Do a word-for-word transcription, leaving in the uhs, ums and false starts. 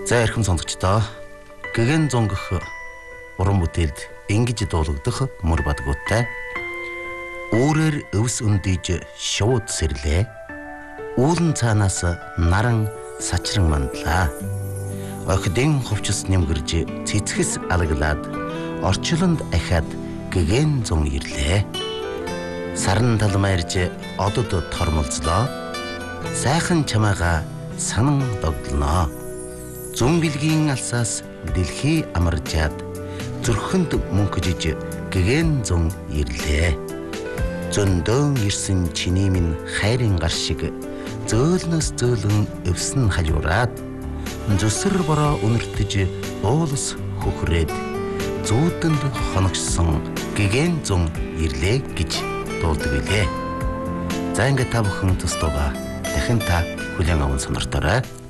За эрхэм сонсогчдоо гэгэн зунгах уран бүтээлд ингэж дуулагдах мөр бадгуудтай өөрөөр өвс өндийж шууд сэрлээ үүлэн цаанаас наран сачран мандлаа охидын хувцас нэмгэрж цэцгэс алаглаад орчлонд ахаад гэгэн зун ирлээ сарн талмайрж одод тормолцлоо сайхан чамаага санан догдлоо зун билгийн алсаас дэлхий амарчаад зүрхэнд мөнхөжиж гэгэн зун ирлээ зөндөөн ирсэн чиний минь хайрын гар шиг зөөлнөс зөөлөн өвсөн хажуураад зүсэр бороо үнэртэж уулс хөхрээд зүүдэнд хоногсон гэгэн зун ирлээ гэж дуулдаг билээ. За ингээд та бүхэн төстөгөө дахин та хүлээн аван сонирторой.